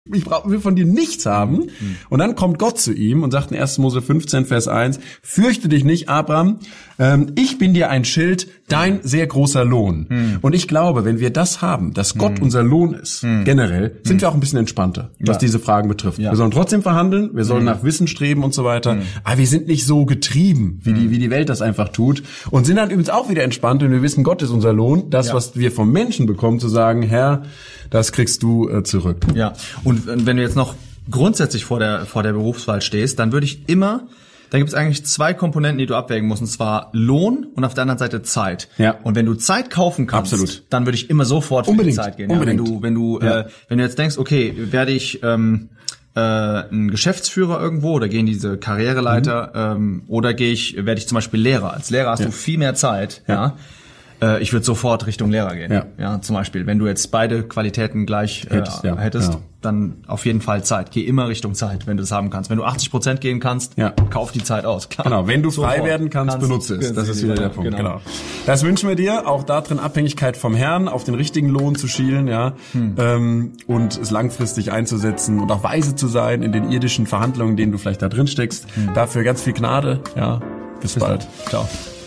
will von dir nichts haben. Und dann kommt Gott zu ihm und sagt in 1. Mose 15, Vers 1, fürchte dich nicht, Abraham, ich bin dir ein Schild, dein sehr großer Lohn. Und ich glaube, wenn wir das haben, dass Gott unser Lohn ist, generell, sind wir auch ein bisschen entspannter, was diese Fragen betrifft. Ja. Wir sollen trotzdem verhandeln, wir sollen nach Wissen streben und so weiter, aber wir sind nicht so getrieben, wie die Welt das einfach tut, und sind dann übrigens auch wieder entspannt, wenn wir wissen, Gott ist unser Lohn, das, was wir vom Menschen bekommen, zu sagen, Herr, das kriegst du zurück. Ja, und wenn du jetzt noch grundsätzlich vor der Berufswahl stehst, dann würde ich immer, da gibt es eigentlich 2 Komponenten, die du abwägen musst, und zwar Lohn und auf der anderen Seite Zeit. Ja. Und wenn du Zeit kaufen kannst, dann würde ich immer sofort für die Zeit gehen. Unbedingt. Ja, wenn du jetzt denkst, okay, werde ich ein Geschäftsführer irgendwo oder gehen diese Karriereleiter oder werde ich zum Beispiel Lehrer. Als Lehrer hast du viel mehr Zeit, ja. Ich würde sofort Richtung Lehrer gehen. Ja, zum Beispiel. Wenn du jetzt beide Qualitäten gleich hättest, dann auf jeden Fall Zeit. Geh immer Richtung Zeit, wenn du es haben kannst. Wenn du 80% gehen kannst, kauf die Zeit aus. Klar. Genau, wenn du frei werden kannst, benutze es. Das ist wieder der Punkt. Genau. Das wünschen wir dir. Auch da drin Abhängigkeit vom Herrn, auf den richtigen Lohn zu schielen, und es langfristig einzusetzen und auch weise zu sein in den irdischen Verhandlungen, in denen du vielleicht da drin steckst. Dafür ganz viel Gnade. Ja, bis bald. Ciao.